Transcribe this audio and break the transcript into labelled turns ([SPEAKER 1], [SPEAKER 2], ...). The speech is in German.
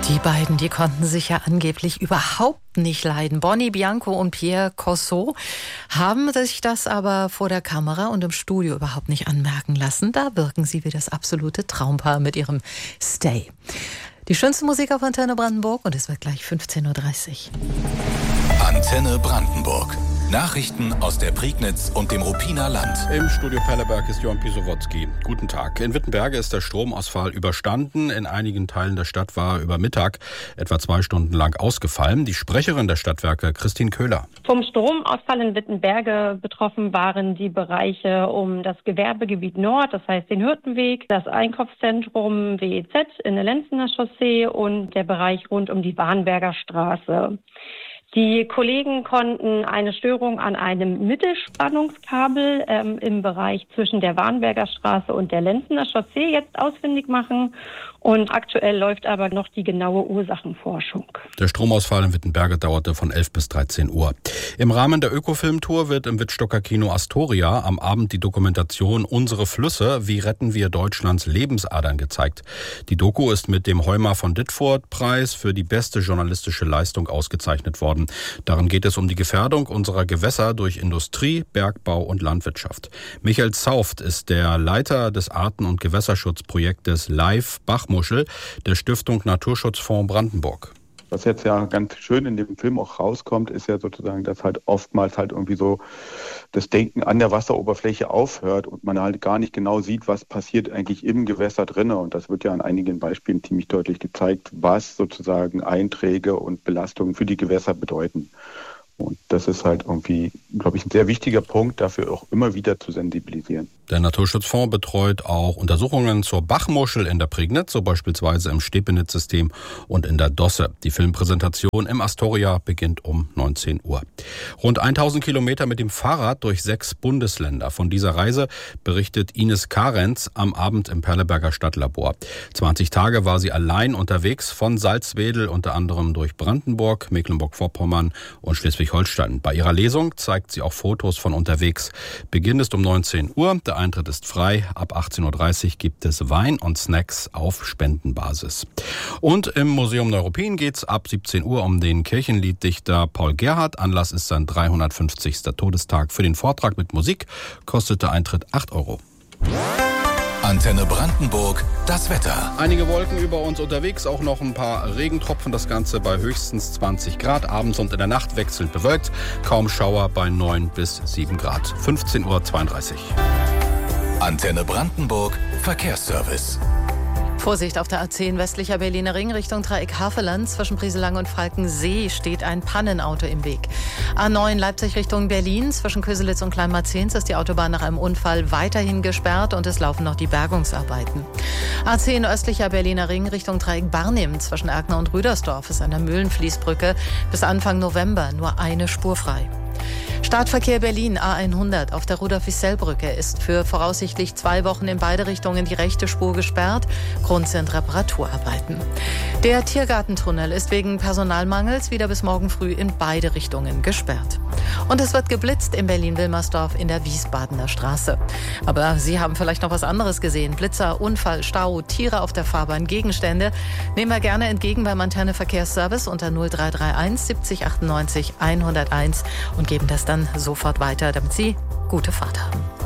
[SPEAKER 1] Die beiden, die konnten sich ja angeblich überhaupt nicht leiden. Bonnie Bianco und Pierre Corso haben sich das aber vor der Kamera und im Studio überhaupt nicht anmerken lassen. Da wirken sie wie das absolute Traumpaar mit ihrem Stay. Die schönste Musik auf Antenne Brandenburg und es wird gleich 15.30 Uhr.
[SPEAKER 2] Antenne Brandenburg. Nachrichten aus der Prignitz und dem Ruppiner Land.
[SPEAKER 3] Im Studio Perleberg ist Johann Pisowotzki. Guten Tag. In Wittenberge ist der Stromausfall überstanden. In einigen Teilen der Stadt war über Mittag etwa 2 Stunden lang ausgefallen. Die Sprecherin der Stadtwerke, Christine Köhler.
[SPEAKER 4] Vom Stromausfall in Wittenberge betroffen waren die Bereiche um das Gewerbegebiet Nord, das heißt den Hürtenweg, das Einkaufszentrum WEZ in der Lenzener Chaussee und der Bereich rund um die Warnberger Straße. Die Kollegen konnten eine Störung an einem Mittelspannungskabel im Bereich zwischen der Warnberger Straße und der Lenzener Chaussee jetzt ausfindig machen. Und aktuell läuft aber noch die genaue Ursachenforschung.
[SPEAKER 3] Der Stromausfall in Wittenberge dauerte von 11 bis 13 Uhr. Im Rahmen der Ökofilmtour wird im Wittstocker Kino Astoria am Abend die Dokumentation Unsere Flüsse, wie retten wir Deutschlands Lebensadern gezeigt. Die Doku ist mit dem Heumer von Ditfurth-Preis für die beste journalistische Leistung ausgezeichnet worden. Darin geht es um die Gefährdung unserer Gewässer durch Industrie, Bergbau und Landwirtschaft. Michael Zauft ist der Leiter des Arten- und Gewässerschutzprojektes Live Bachmuschel der Stiftung Naturschutzfonds Brandenburg.
[SPEAKER 5] Was jetzt ja ganz schön in dem Film auch rauskommt, ist ja sozusagen, dass halt oftmals halt irgendwie so das Denken an der Wasseroberfläche aufhört und man halt gar nicht genau sieht, was passiert eigentlich im Gewässer drinne. Und das wird ja an einigen Beispielen ziemlich deutlich gezeigt, was sozusagen Einträge und Belastungen für die Gewässer bedeuten. Und das ist halt irgendwie, glaube ich, ein sehr wichtiger Punkt, dafür auch immer wieder zu sensibilisieren.
[SPEAKER 3] Der Naturschutzfonds betreut auch Untersuchungen zur Bachmuschel in der Prignitz, so beispielsweise im Stepenitz-System und in der Dosse. Die Filmpräsentation im Astoria beginnt um 19 Uhr. Rund 1000 Kilometer mit dem Fahrrad durch 6 Bundesländer. Von dieser Reise berichtet Ines Karenz am Abend im Perleberger Stadtlabor. 20 Tage war sie allein unterwegs von Salzwedel, unter anderem durch Brandenburg, Mecklenburg-Vorpommern und Schleswig-Holstein. Bei ihrer Lesung zeigt sie auch Fotos von unterwegs. Beginn ist um 19 Uhr. Der Eintritt ist frei. Ab 18.30 Uhr gibt es Wein und Snacks auf Spendenbasis. Und im Museum Neuruppin geht es ab 17 Uhr um den Kirchenlieddichter Paul Gerhardt. Anlass ist sein 350. Todestag. Für den Vortrag mit Musik kostet der Eintritt 8 Euro.
[SPEAKER 2] Antenne Brandenburg, das Wetter.
[SPEAKER 3] Einige Wolken über uns unterwegs, auch noch ein paar Regentropfen. Das Ganze bei höchstens 20 Grad. Abends und in der Nacht wechselnd bewölkt. Kaum Schauer bei 9 bis 7 Grad. 15.32 Uhr.
[SPEAKER 2] Antenne Brandenburg, Verkehrsservice.
[SPEAKER 1] Vorsicht auf der A10 westlicher Berliner Ring Richtung Dreieck Havelland. Zwischen Brieselang und Falkensee steht ein Pannenauto im Weg. A9 Leipzig Richtung Berlin. Zwischen Köselitz und Kleinmarzens ist die Autobahn nach einem Unfall weiterhin gesperrt und es laufen noch die Bergungsarbeiten. A10 östlicher Berliner Ring Richtung Dreieck Barnim. Zwischen Erkner und Rüdersdorf ist an der Mühlenfließbrücke bis Anfang November nur eine Spur frei. Startverkehr Berlin A100 auf der Rudolf-Wissell-Brücke ist für voraussichtlich 2 Wochen in beide Richtungen die rechte Spur gesperrt. Grund sind Reparaturarbeiten. Der Tiergartentunnel ist wegen Personalmangels wieder bis morgen früh in beide Richtungen gesperrt. Und es wird geblitzt in Berlin-Wilmersdorf in der Wiesbadener Straße. Aber Sie haben vielleicht noch was anderes gesehen. Blitzer, Unfall, Stau, Tiere auf der Fahrbahn, Gegenstände. Nehmen wir gerne entgegen beim Antenne Verkehrsservice unter 0331 70 98 101 und geben das dann sofort weiter, damit Sie gute Fahrt haben.